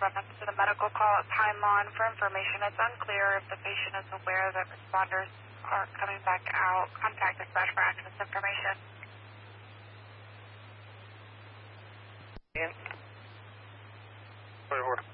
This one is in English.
reference to the medical call timeline. For information, it's unclear if the patient is aware that responders are coming back out. Contact dispatch for access information. In. Where?